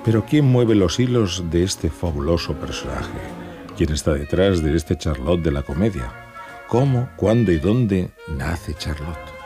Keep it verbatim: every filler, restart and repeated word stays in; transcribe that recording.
Pero ¿quién mueve los hilos de este fabuloso personaje? ¿Quién está detrás de este Charlotte de la comedia? ¿Cómo, cuándo y dónde nace Charlotte?